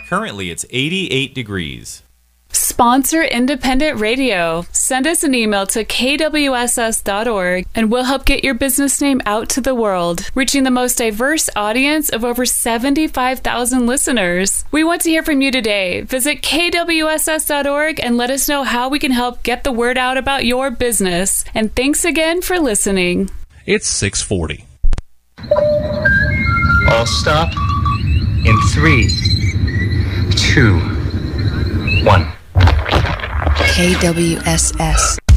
Currently, it's 88 degrees. Sponsor independent radio. Send us an email to kwss.org and we'll help get your business name out to the world, reaching the most diverse audience of over 75,000 listeners. We want to hear from you today. Visit kwss.org and let us know how we can help get the word out about your business. And thanks again for listening. It's 6:40. All stop in 3, 2, 1. KWSS.